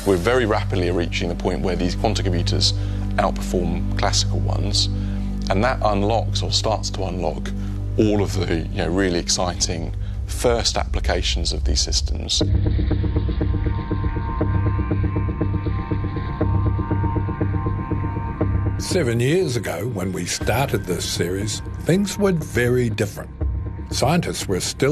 We're very rapidly reaching the point where these quantum computers outperform classical ones, and that unlocks or starts to unlock all of the really exciting first applications of these systems. Seven years ago, when we started this series, things were very different. Scientists were still